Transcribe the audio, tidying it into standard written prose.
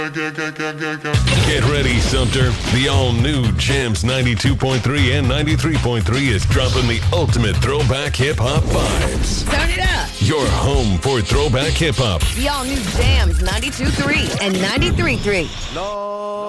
Get ready, Sumter. The all-new Jams 92.3 and 93.3 is dropping the ultimate throwback hip-hop vibes. Turn it up. Your home for throwback hip-hop. The all-new Jams 92.3 and 93.3. No.